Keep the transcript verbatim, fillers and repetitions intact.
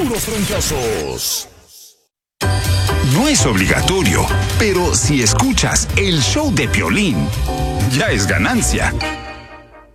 puros trancazos. No es obligatorio, pero si escuchas el show de Piolín, ya es ganancia.